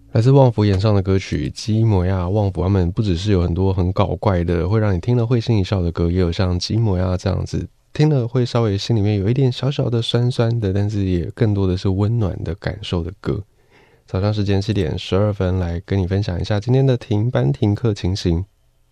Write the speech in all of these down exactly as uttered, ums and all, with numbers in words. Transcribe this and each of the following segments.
来自旺福演唱的歌曲《基摩亚》。旺福他们不只是有很多很搞怪的，会让你听了会心一笑的歌，也有像《基摩亚》这样子，听了会稍微心里面有一点小小的酸酸的，但是也更多的是温暖的感受的歌。早上时间七点十二分，来跟你分享一下今天的停班停课情形。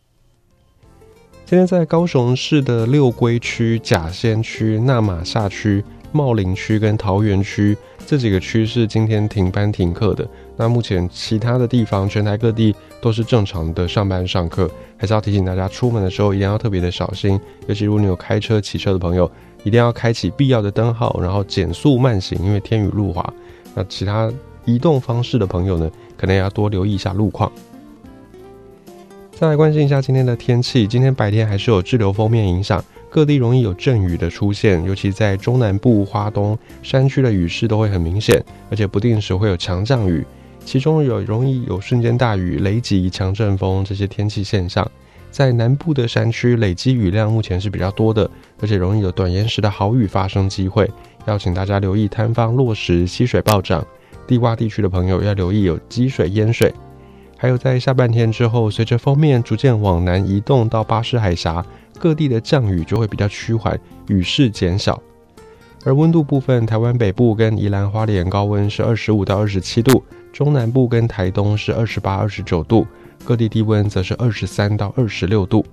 今天在高雄市的六龟区、甲仙区、那玛夏区、茂林区跟桃园区这几个区是今天停班停课的。那目前其他的地方，全台各地都是正常的上班上课，还是要提醒大家出门的时候一定要特别的小心，尤其如果你有开车骑车的朋友，一定要开启必要的灯号，然后减速慢行，因为天雨路滑。那其他移动方式的朋友呢，可能也要多留意一下路况。再来关心一下今天的天气，今天白天还是有滞留锋面影响，各地容易有阵雨的出现，尤其在中南部、花东山区的雨势都会很明显，而且不定时会有强降雨，其中有容易有瞬间大雨、雷击、强阵风这些天气现象。在南部的山区累积雨量目前是比较多的，而且容易有短延时的豪雨发生机会，要请大家留意塌方落石、溪水暴涨，低洼地区的朋友要留意有积水淹水。还有在下半天之后，随着锋面逐渐往南移动到巴士海峡，各地的降雨就会比较趋缓，雨势减小。而温度部分，台湾北部跟宜兰花莲高温是二十五到二十七度，中南部跟台东是二十八、二十九度，各地低温则是二十三到二十六度。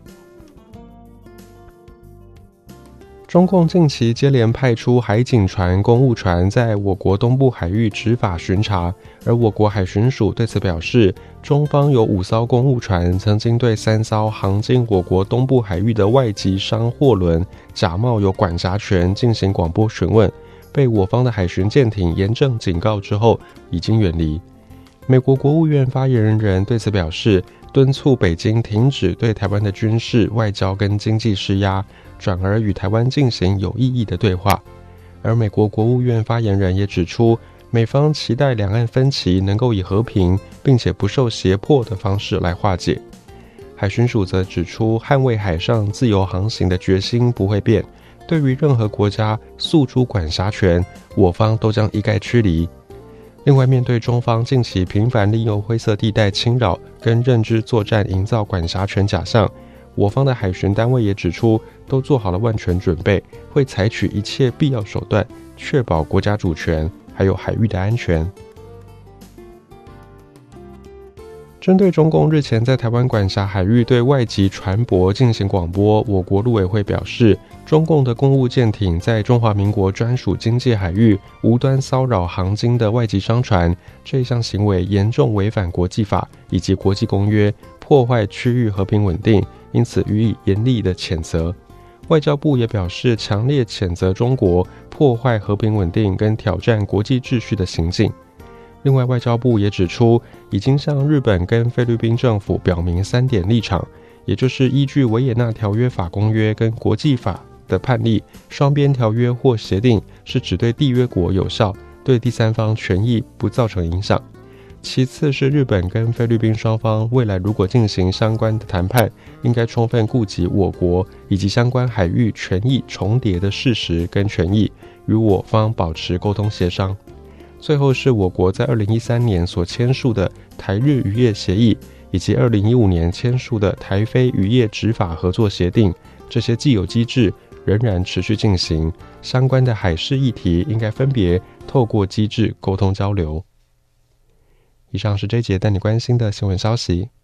中共近期接连派出海警船、公务船在我国东部海域执法巡查，而我国海巡署对此表示，中方有五艘公务船曾经对三艘航经我国东部海域的外籍商货轮假冒有管辖权进行广播询问，被我方的海巡舰艇严正警告之后已经远离。美国国务院发言人对此表示，敦促北京停止对台湾的军事、外交跟经济施压，转而与台湾进行有意义的对话。而美国国务院发言人也指出，美方期待两岸分歧能够以和平并且不受胁迫的方式来化解。海巡署则指出，捍卫海上自由航行的决心不会变，对于任何国家诉诸管辖权，我方都将一概驱离。另外，面对中方近期频繁利用灰色地带侵扰跟认知作战营造管辖权假象，我方的海巡单位也指出，都做好了万全准备，会采取一切必要手段，确保国家主权还有海域的安全。针对中共日前在台湾管辖海域对外籍船舶进行广播，我国陆委会表示，中共的公务舰艇在中华民国专属经济海域无端骚扰航经的外籍商船，这一项行为严重违反国际法以及国际公约，破坏区域和平稳定，因此予以严厉的谴责。外交部也表示，强烈谴责中国破坏和平稳定跟挑战国际秩序的行径。另外，外交部也指出，已经向日本跟菲律宾政府表明三点立场，也就是依据维也纳条约法公约跟国际法的判例，双边条约或协定是只对缔约国有效，对第三方权益不造成影响。其次是日本跟菲律宾双方未来如果进行相关的谈判，应该充分顾及我国以及相关海域权益重叠的事实跟权益，与我方保持沟通协商。最后是我国在二零一三年所签署的台日渔业协议，以及二零一五年签署的台非渔业执法合作协定，这些既有机制仍然持续进行，相关的海事议题应该分别透过机制沟通交流。以上是这一节带你关心的新闻消息。